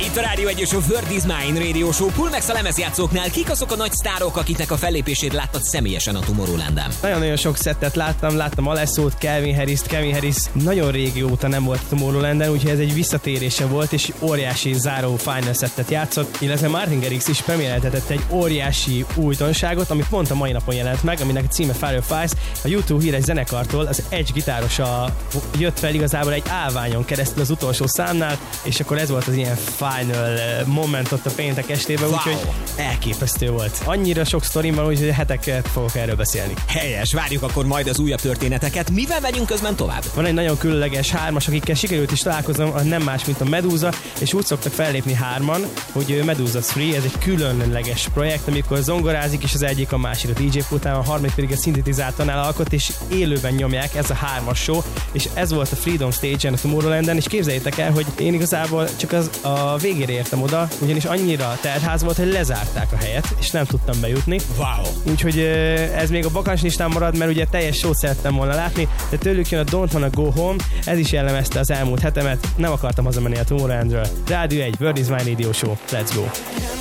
Itt a Rádió 1 és a Word is Mine Radio Show. Pulmex a lemezjátszóknál. Kik azok a nagy sztárok, akiknek a fellépését láttad személyesen a Tomorrowland-en? Nagyon-nagyon sok szettet láttam Alessót, Calvin Harris nagyon régóta nem volt a Tomorrowlanden, úgyhogy ez egy visszatérése volt, és óriási záró final szettet játszott, illetve Martin Garrix is premiereltetett egy óriási újdonságot, ami pont a mai napon jelent meg, aminek a címe Fire Files. A YouTube híres zenekartól az Edge gitárosa jött fel igazából egy állványon keresztül az utolsó számnál, és akkor ez volt az ilyen final moment ott a péntek estében, úgyhogy elképesztő volt. Annyira sok sztorim van, úgyhogy heteket fogok erről beszélni. Helyes, várjuk akkor majd az újabb történeteket. Mivel megyünk közben tovább? Van egy nagyon különleges hármas, akikkel sikerült is találkoznom, nem más, mint a Medusa, és úgy szoktak fellépni hárman, hogy Medusa 3, ez egy különleges projekt, amikor zongorázik, és az egyik a másik a DJ pultán, a harmadik pedig a szintetizátornál alkot, és élőben nyomják, ez a hármas show, és ez volt a Freedom Stage-en, a Tomorrowlanden, és képzeljétek el, hogy én igazából csak a végére értem oda, ugyanis annyira teltház volt, hogy lezárták a helyet, és nem tudtam bejutni. Wow! Úgyhogy ez még a bakancslistán marad, mert ugye teljes show szerettem volna látni, de tőlük jön a Don't Wanna Go Home, ez is jellemezte az elmúlt hetemet, nem akartam hazamenni a Tomorrowlandről. Rádió 1, Word is Mine Radio Show, let's go!